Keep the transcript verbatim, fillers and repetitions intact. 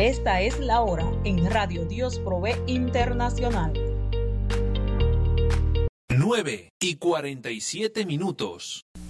Esta es la hora en Radio Dios Provee Internacional. nueve y cuarenta y siete minutos.